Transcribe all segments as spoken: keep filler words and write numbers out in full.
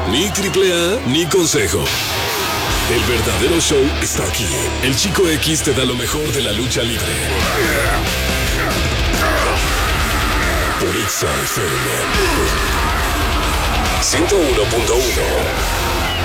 Ni triple A, ni consejo. El verdadero show está aquí. El Chico X te da lo mejor de la lucha libre. Por Exa F M ciento uno punto uno.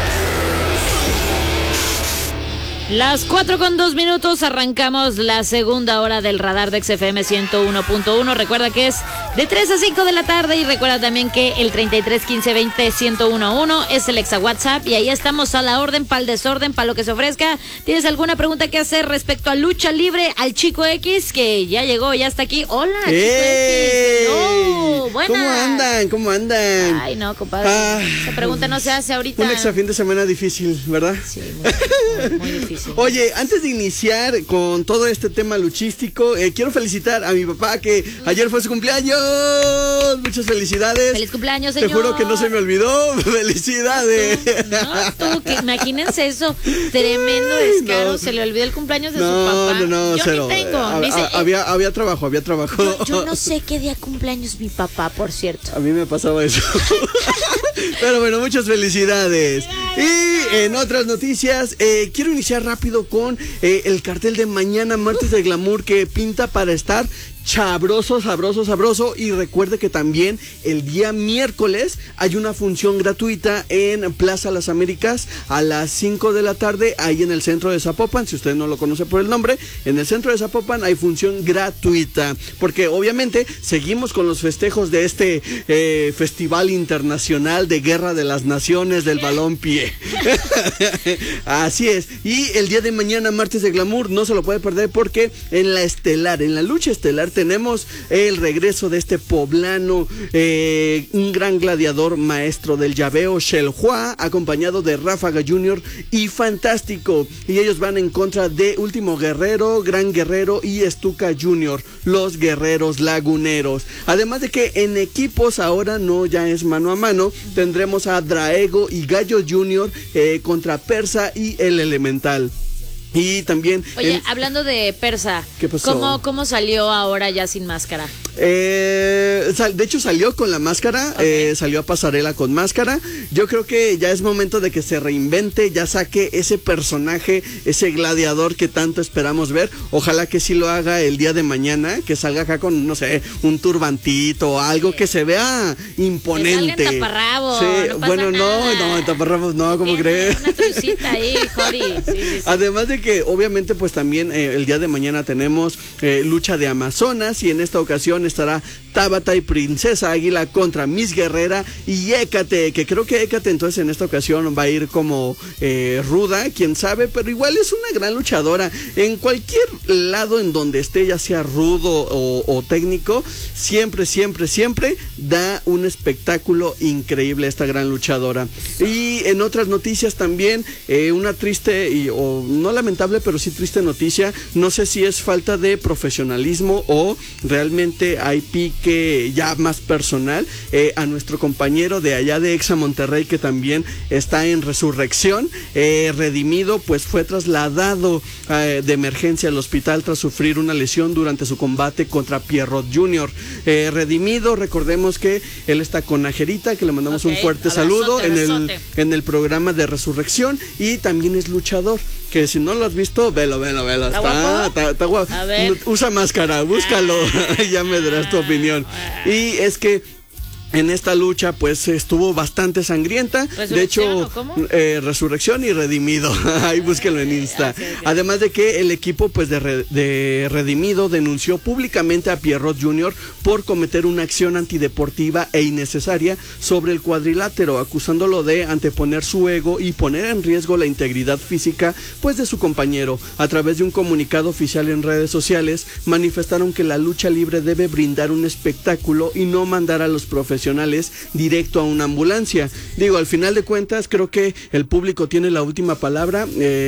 Las cuatro con dos minutos, arrancamos la segunda hora del radar de X F M ciento uno punto uno. Recuerda que es de tres a cinco de la tarde y recuerda también que el treinta y tres quince veinte ciento uno es el Exa WhatsApp y ahí estamos a la orden, para el desorden, para lo que se ofrezca. ¿Tienes alguna pregunta que hacer respecto a lucha libre al Chico X que ya llegó, ya está aquí? Hola, ¡Ey! Chico X. No, buenas. ¿Cómo andan? ¿Cómo andan? Ay, no, compadre. Ah, Esa pregunta no se hace ahorita. Un extra fin de semana difícil, ¿verdad? Sí, muy, muy, muy difícil. Oye, antes de iniciar con todo este tema luchístico, eh, quiero felicitar a mi papá que ayer fue su cumpleaños. Muchas felicidades. Feliz cumpleaños, señor. Te juro que no se me olvidó. Felicidades. No, tú, que, imagínense eso. Tremendo descaro. No. Se le olvidó el cumpleaños de no, su papá. No, no, Yo cero. ni tengo. A, dice, a, eh, había, había trabajo, había trabajo. Yo, yo no sé qué día cumpleaños mi papá, por cierto. A mí me pasaba eso. Pero bueno, muchas felicidades. Y en otras noticias, eh, quiero iniciar rápido con eh, el cartel de mañana, martes de glamour, que pinta para estar sabroso, sabroso, sabroso. Y recuerde que también el día miércoles hay una función gratuita en Plaza Las Américas a las cinco de la tarde, ahí en el centro de Zapopan. Si usted no lo conoce por el nombre, en el centro de Zapopan hay función gratuita, porque obviamente seguimos con los festejos de este eh, Festival Internacional de Guerra de las Naciones del Balompié. Así es. Y el día de mañana, martes de glamour, no se lo puede perder, porque en la estelar, en la lucha estelar, tenemos el regreso de este poblano, eh, un gran gladiador, maestro del llaveo, Shelhua, acompañado de Ráfaga junior y Fantástico. Y ellos van en contra de Último Guerrero, Gran Guerrero y Estuca junior, los guerreros laguneros. Además de que en equipos ahora no ya es mano a mano, tendremos a Draego y Gallo junior eh, contra Persa y el Elemental. Y también... Oye, en... hablando de Persa, ¿qué pasó? ¿Cómo, ¿Cómo salió ahora ya sin máscara? Eh, sal, de hecho salió con la máscara, okay. eh, salió a pasarela con máscara. Yo creo que ya es momento de que se reinvente, ya saque ese personaje, ese gladiador que tanto esperamos ver. Ojalá que sí lo haga el día de mañana, que salga acá con, no sé, un turbantito o algo, sí, que se vea imponente. Que salga en taparrabos, sí, no pasa bueno, nada. no, no, en taparrabos no, ¿cómo crees? Una trucita ahí, Jori. Sí, sí, sí. Además de que obviamente pues también eh, el día de mañana tenemos eh, lucha de Amazonas, y en esta ocasión estará Tabata y Princesa Águila contra Miss Guerrera y Hécate, que creo que Hécate entonces en esta ocasión va a ir como eh, ruda, quién sabe, pero igual es una gran luchadora. En cualquier lado en donde esté, ya sea rudo o, o técnico, siempre, siempre, siempre da un espectáculo increíble esta gran luchadora. Y en otras noticias también, eh, una triste y o no lamentable, pero sí triste noticia. No sé si es falta de profesionalismo o realmente hay pique ya más personal, eh, a nuestro compañero de allá de Exa Monterrey, que también está en resurrección, eh, redimido, pues fue trasladado eh, de emergencia al hospital tras sufrir una lesión durante su combate contra Pierrot junior Eh, redimido, recordemos que él está con Najerita, que le mandamos okay, un fuerte abrazote, saludo en el, en el programa de resurrección, y también es luchador, que si no lo has visto, velo, velo, velo. ¿Está, está, está, está guapo. Usa máscara, búscalo, ya me darás tu opinión. Y es que en esta lucha pues estuvo bastante sangrienta. De hecho, eh, resurrección y redimido. Ahí búsquenlo en Insta. Además de que el equipo pues de, re, de redimido denunció públicamente a Pierrot junior por cometer una acción antideportiva e innecesaria sobre el cuadrilátero, acusándolo de anteponer su ego y poner en riesgo la integridad física pues de su compañero. A través de un comunicado oficial en redes sociales, manifestaron que la lucha libre debe brindar un espectáculo y no mandar a los profesionales directo a una ambulancia. Digo, al final de cuentas, creo que el público tiene la última palabra. Eh,